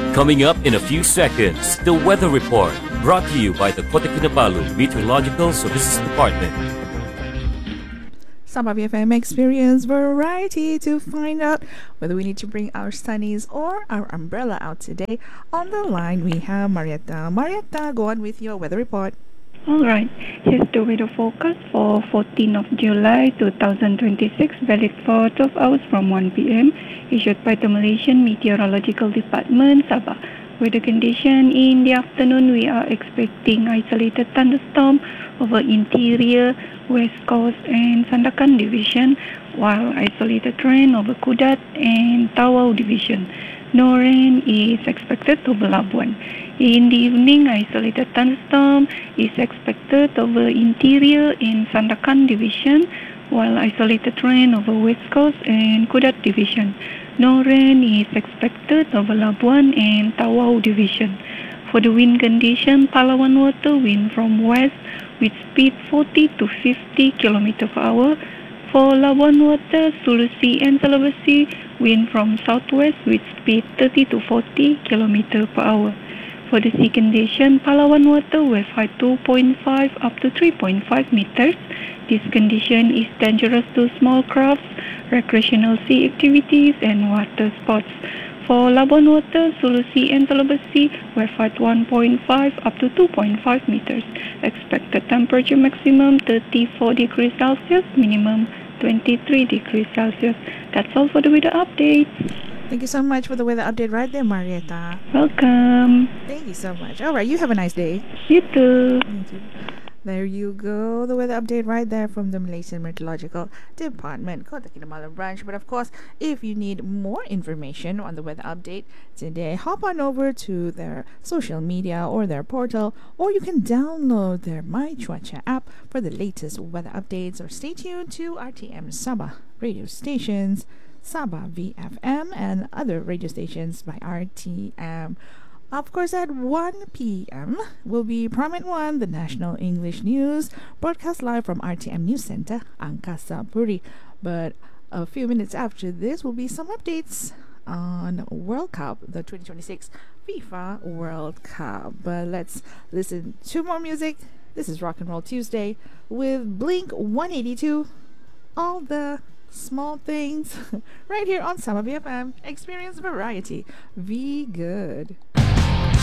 Coming up in a few seconds, the weather report brought to you by the Kota Kinabalu Meteorological Services Department. Sabah BFM experience variety to find out whether we need to bring our sunnies or our umbrella out today. On the line, we have Marietta. Marietta, go on with your weather report. Alright, here's the weather forecast for 14th of July 2026, valid for 12 hours from 1 p.m. issued by the Malaysian Meteorological Department, Sabah. Weather condition in the afternoon, we are expecting isolated thunderstorm over interior, west coast and Sandakan division, while isolated rain over Kudat and Tawau division. No rain is expected over Labuan. In the evening, isolated thunderstorm is expected over interior and Sandakan division, while isolated rain over west coast and Kudat division. No rain is expected over Labuan and Tawau division. For the wind condition, Palawan water wind from west with speed 40 to 50 km per hour. For Labuan water, Sulusi and Sulawesi, wind from southwest with speed 30 to 40 km per hour. For the sea condition, Palawan water wave height 2.5 up to 3.5 meters. This condition is dangerous to small crafts, recreational sea activities and water sports. For Labuan water, Sulusi and Sulawesi, wave height 1.5 up to 2.5 meters. Expected temperature maximum 34 degrees Celsius, minimum 23 degrees Celsius. That's all for the weather update. Thank you so much for the weather update right there, Marietta. Welcome. Thank you so much. All right, you have a nice day. You too. Thank you. There you go, the weather update right there from the Malaysian Meteorological Department, Kota Kinabalu branch. But of course, if you need more information on the weather update today, hop on over to their social media or their portal, or you can download their My Cuaca app for the latest weather updates, or stay tuned to RTM Sabah radio stations, Sabah VFM, and other radio stations by RTM. Of course, at 1 p.m. will be Prominent One, the National English News, broadcast live from RTM News Center, Angkasa Puri. But a few minutes after this will be some updates on World Cup, the 2026 FIFA World Cup. But let's listen to more music. This is Rock and Roll Tuesday with Blink 182. All the small things right here on Sabah BFM. Experience variety. Be good.